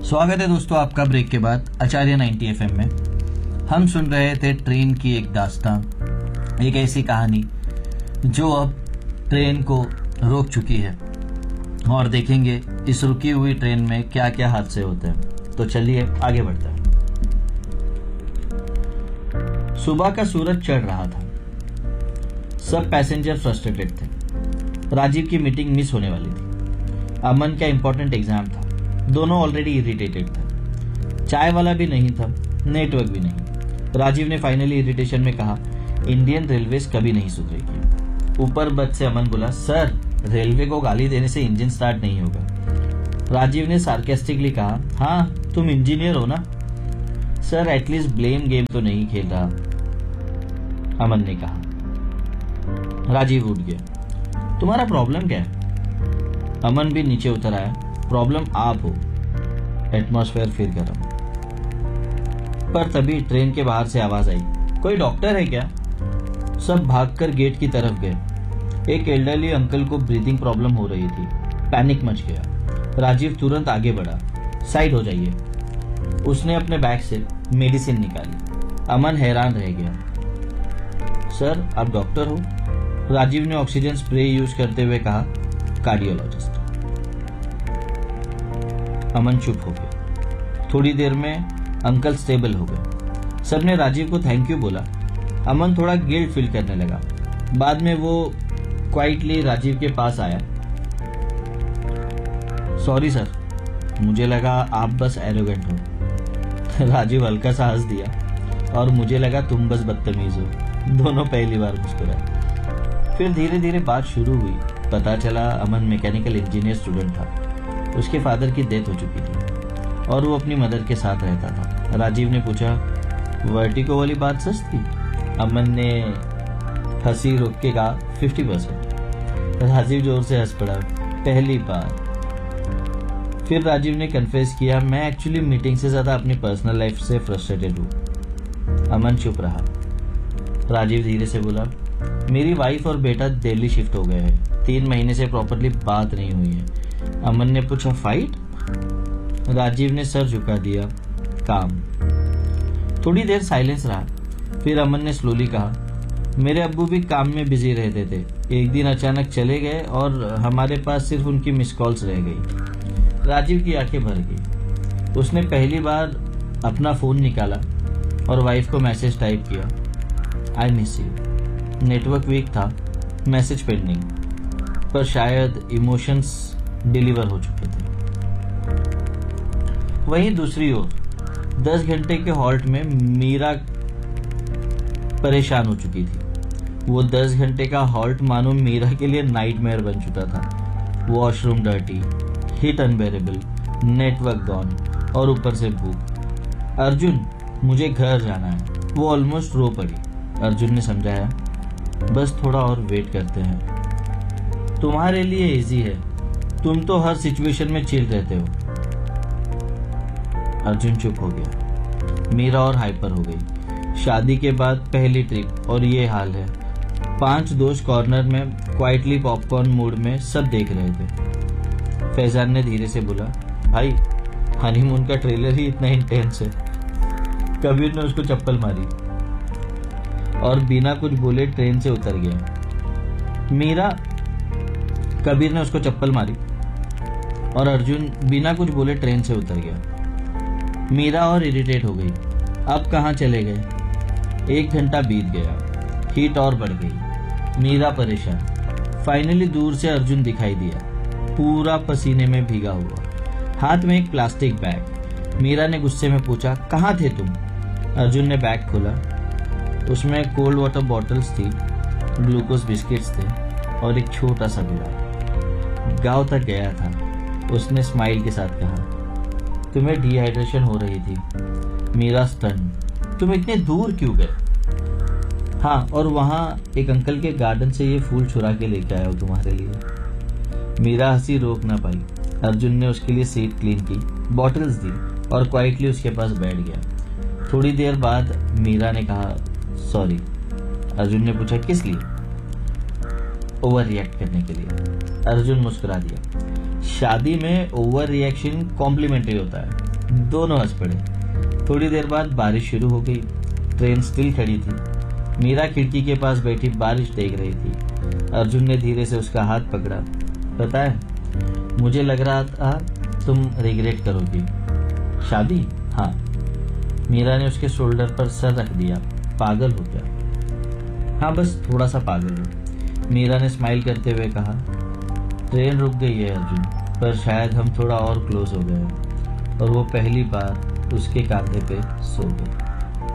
स्वागत है दोस्तों आपका ब्रेक के बाद आचार्य 90 FM में। हम सुन रहे थे ट्रेन की एक दास्तां, एक ऐसी कहानी जो अब ट्रेन को रोक चुकी है, और देखेंगे इस रुकी हुई ट्रेन में क्या क्या हादसे होते हैं। तो चलिए आगे बढ़ते हैं। सुबह का सूरज चढ़ रहा था। सब पैसेंजर फ्रस्ट्रेटेड थे। राजीव की मीटिंग मिस होने वाली थी। अमन का इंपॉर्टेंट एग्जाम था। दोनों ऑलरेडी इरिटेटेड थे। चाय वाला भी नहीं था, नेटवर्क भी नहीं। राजीव ने फाइनली इरिटेशन में कहा, इंडियन रेलवेज कभी नहीं सुधरेगी। ऊपर बस से अमन बोला, सर रेलवे को गाली देने से इंजन स्टार्ट नहीं होगा। राजीव ने सार्केस्टिकली कहा, हाँ तुम इंजीनियर हो ना। सर एटलीस्ट ब्लेम गेम तो नहीं खेल रहा, अमन ने कहा। राजीव उठ गया। तुम्हारा प्रॉब्लम क्या है? अमन भी नीचे उतर आया। प्रॉब्लम आप हो। एटमॉस्फेयर फिर गर्म। पर तभी ट्रेन के बाहर से आवाज आई, कोई डॉक्टर है क्या? सब भागकर गेट की तरफ गए। एक एल्डरली अंकल को ब्रीथिंग प्रॉब्लम हो रही थी। पैनिक मच गया। राजीव तुरंत आगे बढ़ा। साइड हो जाइए। उसने अपने बैग से मेडिसिन निकाली। अमन हैरान रह गया। सर आप डॉक्टर हो? राजीव ने ऑक्सीजन स्प्रे यूज करते हुए कहा, कार्डियोलॉजिस्ट। अमन चुप हो गया। थोड़ी देर में अंकल स्टेबल हो गए। सबने राजीव को थैंक यू बोला। अमन थोड़ा गिल्ट फील करने लगा। बाद में वो क्वाइटली राजीव के पास आया। सॉरी सर, मुझे लगा आप बस एरोगेंट हो। राजीव हल्का सा हंस दिया और मुझे लगा तुम बस बदतमीज हो। दोनों पहली बार मुस्कुराए। फिर धीरे धीरे बात शुरू हुई। पता चला अमन मैकेनिकल इंजीनियर स्टूडेंट था। उसके फादर की डेथ हो चुकी थी और वो अपनी मदर के साथ रहता था। राजीव ने पूछा, वर्टिको वाली बात सच थी? अमन ने हंसी रोक के कहा, 50%। राजीव जोर से हंस पड़ा, पहली बार। फिर राजीव ने कन्फेस किया, मैं एक्चुअली मीटिंग से ज्यादा अपनी पर्सनल लाइफ से फ्रस्ट्रेटेड हूँ। अमन चुप रहा। राजीव धीरे से बोला, मेरी वाइफ और बेटा दिल्ली शिफ्ट हो गए हैं। 3 महीने से प्रॉपरली बात नहीं हुई है। अमन ने पूछा, फाइट? राजीव ने सर झुका दिया, काम। थोड़ी देर साइलेंस रहा। फिर अमन ने स्लोली कहा, मेरे अब्बू भी काम में बिजी रहते थे। एक दिन अचानक चले गए और हमारे पास सिर्फ उनकी मिस कॉल्स रह गई। राजीव की आंखें भर गई। उसने पहली बार अपना फोन निकाला और वाइफ को मैसेज टाइप किया, I miss you. Network weak था, मैसेज पेंडिंग, पर शायद इमोशंस डिलीवर हो चुके थे। वहीं दूसरी ओर 10 घंटे के हॉल्ट में मीरा परेशान हो चुकी थी। वो 10 घंटे का हॉल्ट मानो मीरा के लिए नाइटमेयर बन चुका था। Washroom dirty, heat unbearable, network gone और ऊपर से भूख। अर्जुन मुझे घर जाना है। वो ऑलमोस्ट रो पड़ी। अर्जुन ने समझाया, बस थोड़ा और वेट करते हैं। तुम्हारे लिए इजी है, तुम तो हर सिचुएशन में चिल रहते हो। अर्जुन चुप हो गया। मीरा और हाइपर हो गई। शादी के बाद पहली ट्रिप और ये हाल है। 5 दोस्त कॉर्नर में क्वाइटली पॉपकॉर्न मूड में सब देख रहे थे। फैजान ने धीरे से बोला, भाई हनीमून का ट्रेलर ही इतना इंटेंस है। कबीर ने उसको चप्पल मारी और बिना कुछ बोले ट्रेन से उतर गया। कबीर ने उसको चप्पल मारी और अर्जुन बिना कुछ बोले ट्रेन से उतर गया। मीरा और इरिटेट हो गई। अब कहाँ चले गए? 1 घंटा बीत गया। हीट और बढ़ गई। मीरा परेशान। फाइनली दूर से अर्जुन दिखाई दिया, पूरा पसीने में भीगा हुआ, हाथ में एक प्लास्टिक बैग। मीरा ने गुस्से में पूछा, कहाँ थे तुम? अर्जुन ने बैग खोला। उसमें कोल्ड वाटर बॉटल्स थी, ग्लूकोज बिस्किट्स थे और एक छोटा सा गुलाब। गांव तक गया था। उसने स्माइल के साथ कहा, तुम्हें डिहाइड्रेशन हो रही थी। मीरा स्टन, तुम इतने दूर क्यों गए? हाँ, और वहाँ एक अंकल के गार्डन से ये फूल चुरा के लेके आया हूँ तुम्हारे लिए। मीरा हंसी रोक ना पाई। अर्जुन ने उसके लिए सीट क्लीन की, बॉटल्स दी और क्वाइटली उसके पास बैठ गया। थोड़ी देर बाद मीरा ने कहा, सॉरी। अर्जुन ने पूछा, किस लिए? ओवर रिएक्ट करने के लिए। अर्जुन मुस्कुरा दिया। शादी में ओवर रिएक्शन कॉम्प्लीमेंट्री होता है। दोनों हंस पड़े। थोड़ी देर बाद बारिश शुरू हो गई। ट्रेन स्टिल खड़ी थी। मीरा खिड़की के पास बैठी बारिश देख रही थी। अर्जुन ने धीरे से उसका हाथ पकड़ा। पता है, मुझे लग रहा था तुम रिग्रेट करोगी। शादी? हाँ। मीरा ने उसके शोल्डर पर सर रख दिया। पागल हो क्या? हाँ, बस थोड़ा सा पागल हो। मीरा ने स्माइल करते हुए कहा। ट्रेन रुक गई है अर्जुन, पर शायद हम थोड़ा और क्लोज हो गए। और वो पहली बार उसके कांधे पे सो गई।